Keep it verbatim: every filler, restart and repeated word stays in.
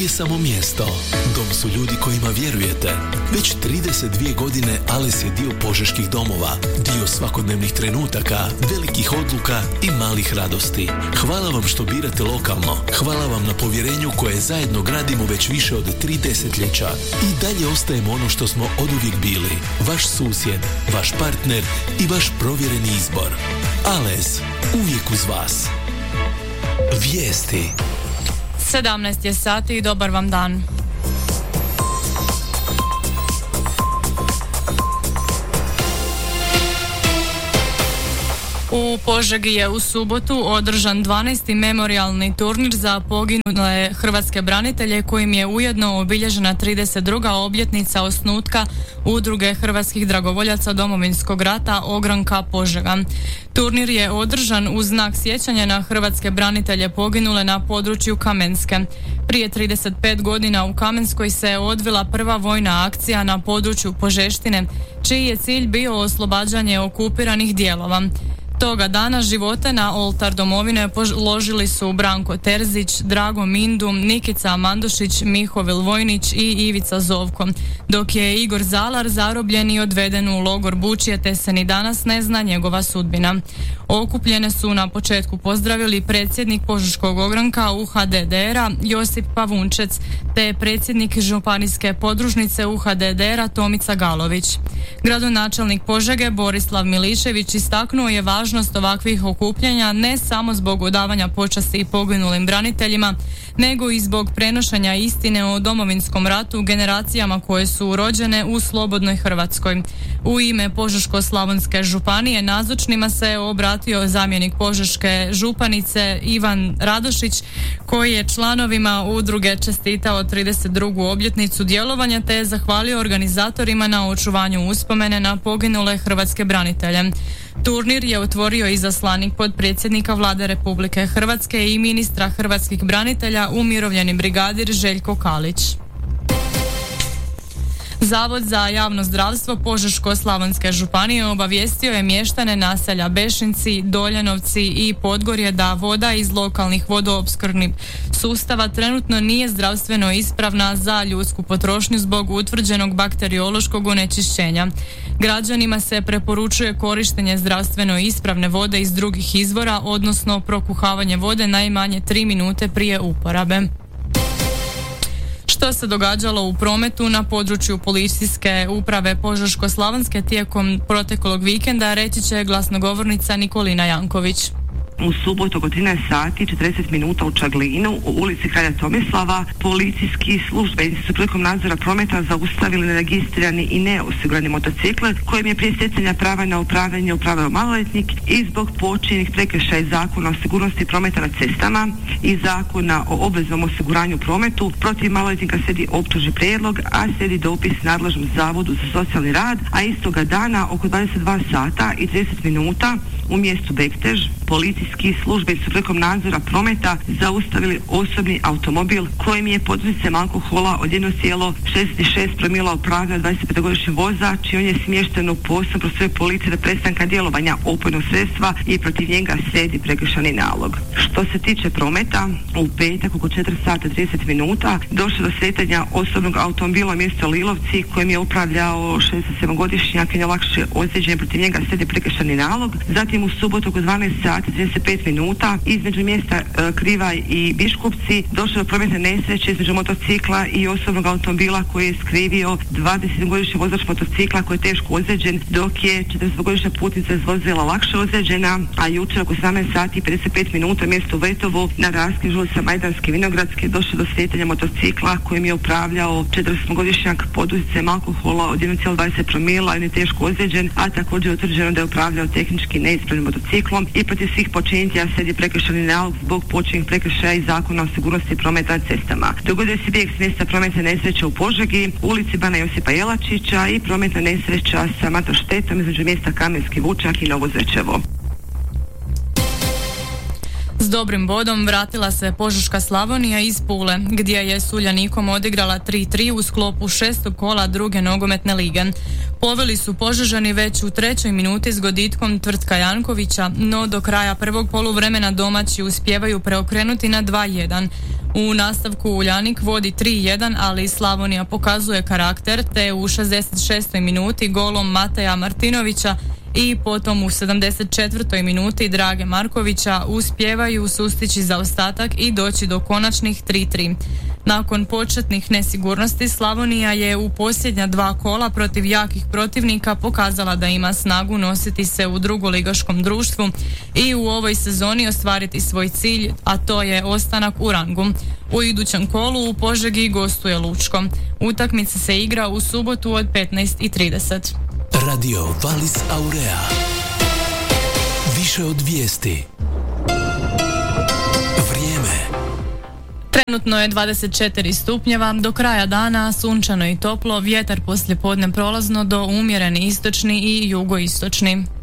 nije samo mjesto. Dom su ljudi kojima vjerujete. Već trideset dvije godine Ales je dio požeških domova, dio svakodnevnih trenutaka, velikih odluka i malih radosti. Hvala vam što birate lokalno. Hvala vam na povjerenju koje zajedno gradimo već više od tri desetljeća. I dalje ostajemo ono što smo oduvijek bili. Vaš susjed, vaš partner i vaš provjereni izbor. Ales, uvijek uz vas. Vijesti. sedamnaest je sati i dobar vam dan. U Požegi je u subotu održan dvanaesti memorijalni turnir za poginule hrvatske branitelje kojim je ujedno obilježena trideset druga obljetnica osnutka Udruge hrvatskih dragovoljaca Domovinskog rata Ogranka Požega. Turnir je održan u znak sjećanja na hrvatske branitelje poginule na području Kamenske. Prije trideset pet godina u Kamenskoj se odvila prva vojna akcija na području Požeštine, čiji je cilj bio oslobađanje okupiranih dijelova. Toga dana živote na oltar domovine položili su Branko Terzić, Drago Mindu, Nikica Mandošić, Mihovil Vojnić i Ivica Zovko, dok je Igor Zalar zarobljen i odveden u logor Bučje, te se ni danas ne zna njegova sudbina. Okupljene su na početku pozdravili predsjednik Požeškog ogranka U H D D R-a Josip Pavunčec, te predsjednik županijske podružnice U H D D R-a Tomica Galović. Gradonačelnik Požege Borislav Milišević istaknuo je važnost ovakvih okupljanja ne samo zbog odavanja počasti i poginulim braniteljima, nego i zbog prenošenja istine o Domovinskom ratu generacijama koje su rođene u slobodnoj Hrvatskoj. U ime Požeško-slavonske županije nazočnima se obratio zamjenik Požeške županice Ivan Radošić, koji je članovima udruge čestitao trideset drugu obljetnicu djelovanja te je zahvalio organizatorima na očuvanju uspomene na poginule hrvatske branitelje. Turnir je otvorio izaslanik potpredsjednika Vlade Republike Hrvatske i ministra hrvatskih branitelja umirovljeni brigadir Željko Kalić. Zavod za javno zdravstvo Požeško-slavonske županije obavijestio je mještane naselja Bešinci, Doljanovci i Podgorje da voda iz lokalnih vodoopskrbnih sustava trenutno nije zdravstveno ispravna za ljudsku potrošnju zbog utvrđenog bakteriološkog onečišćenja. Građanima se preporučuje korištenje zdravstveno ispravne vode iz drugih izvora, odnosno prokuhavanje vode najmanje tri minute prije uporabe. Što se događalo u prometu na području policijske uprave Požeško-slavonske tijekom proteklog vikenda, reći će glasnogovornica Nikolina Janković. U subotu oko trinaest sati četrdeset minuta u Čaglinu u ulici Kralja Tomislava policijski službenici su prilikom nadzora prometa zaustavili neregistrirani i neosigurani motocikl kojim je prije stjecanja prava na upravljanje upravljao maloljetnik i zbog počinjenih prekršaja iz Zakona o sigurnosti prometa na cestama i Zakona o obveznom osiguranju prometu protiv maloljetnika slijedi optužni prijedlog, a slijedi dopis nadležnom zavodu za socijalni rad, a istoga dana oko dvadeset dva sata i trideset minuta u mjestu Bektež policijski službenici su prilikom nadzora prometa zaustavili osobni automobil kojim je pod utjecajem alkohola od jedno zarez šezdeset šest promila upravljao dvadesetpetogodišnji vozač i on je smješten u posebnom prostoru policije do prestanka djelovanja opojnog sredstva i protiv njega slijedi prekršajni nalog. Što se tiče prometa, u petak oko četiri sata trideset minuta došlo do sretanja osobnog automobila u mjestu Lilovci kojim je upravljao šezdeset sedmogodišnjak i lakše ozlijeđen, protiv njega slijedi prekršajni nalog. Zatim u subotu oko dvanaest sati trideset pet minuta između mjesta e, Krivaj i Biškupci došlo do prometne nesreće između motocikla i osobnog automobila koji je skrivio dvadesetgodišnji vozač motocikla koji je teško ozlijeđen, dok je četrdesetgodišnja putnica iz vozila lakše ozlijeđena, a jučer oko sedamnaest sati i pedeset pet minuta mjesto Vetovo na raskrižu sa Majdanske Vinogradske došlo do slijetanja motocikla kojim je upravljao četrdesetgodišnjak pod utjecajem alkohola od jedno zarez dvadeset promila i je teško ozlijeđen, a također je utvrđeno da je upravljao tehnički neispravnim motociklom i protiv svih počinitelja slijedi prekršajni nalog zbog počinjenih prekršaja iz Zakona o sigurnosti prometa na cestama. Dogodio se bijeg s mjesta prometne nesreće u Požegi, ulici Bana Josipa Jelačića i prometna nesreća sa Matoštetom između mjesta Kamenski Vučak i Novo Zečevo. S dobrim bodom vratila se Požeška Slavonija iz Pule, gdje je s Uljanikom odigrala tri tri u sklopu šestog kola druge nogometne lige. Poveli su Požežani već u trećoj minuti s goditkom Tvrtka Jankovića, no do kraja prvog poluvremena domaći uspijevaju preokrenuti na dva jedan. U nastavku Uljanik vodi tri jedan, ali Slavonija pokazuje karakter, te u šezdeset šestoj minuti golom Mateja Martinovića i potom u sedamdeset četvrtoj minuti Drage Markovića uspijevaju sustići zaostatak i doći do konačnih tri tri. Nakon početnih nesigurnosti Slavonija je u posljednja dva kola protiv jakih protivnika pokazala da ima snagu nositi se u drugoligaškom društvu i u ovoj sezoni ostvariti svoj cilj, a to je ostanak u rangu. U idućem kolu u Požegi gostuje Lučko. Utakmica se igra u subotu od petnaest i trideset. Radio Valis Aurea. Više od vijesti. Vrijeme. Trenutno je dvadeset četiri stupnjeva, do kraja dana sunčano i toplo, vjetar poslijepodne prolazno do umjereni istočni i jugoistočni.